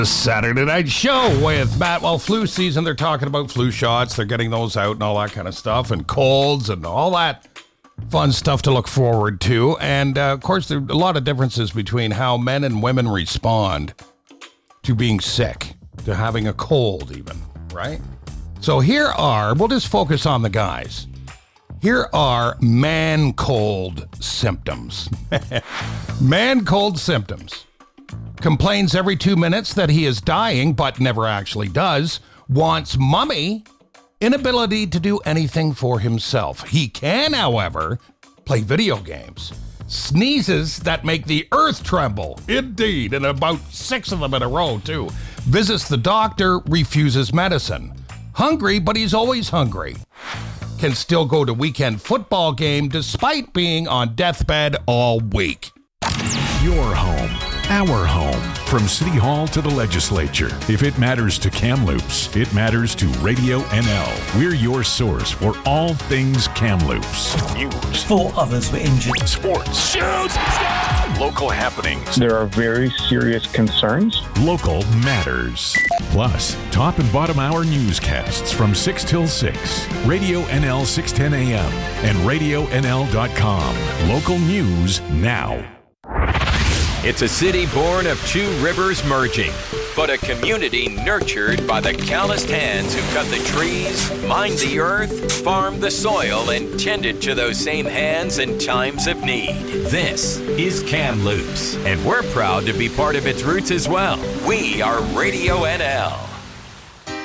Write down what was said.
The Saturday Night Show with Matt. Well, flu season, they're talking about flu shots. They're getting those out and all that kind of stuff, and colds and all that fun stuff to look forward to. And, of course, there are a lot of differences between how men and women respond to being sick, to having a cold even, right? So we'll just focus on the guys. Here are man cold symptoms. Man cold symptoms. Complains every 2 minutes that he is dying, but never actually does. Wants mummy. Inability to do anything for himself. He can, however, play video games. Sneezes that make the earth tremble. Indeed, and about 6 of them in a row, too. Visits the doctor, refuses medicine. Hungry, but he's always hungry. Can still go to weekend football game despite being on deathbed all week. Your home, our home. From City Hall to the legislature. If it matters to Kamloops, it matters to Radio NL. We're your source for all things Kamloops. News. 4 others were injured. Sports. Shoots! Local happenings. There are very serious concerns. Local matters. Plus, top and bottom hour newscasts from 6 till 6. Radio NL 610 AM and RadioNL.com. Local news now. It's a city born of 2 rivers merging, but a community nurtured by the calloused hands who cut the trees, mined the earth, farmed the soil, and tended to those same hands in times of need. This is Kamloops, and we're proud to be part of its roots as well. We are Radio NL.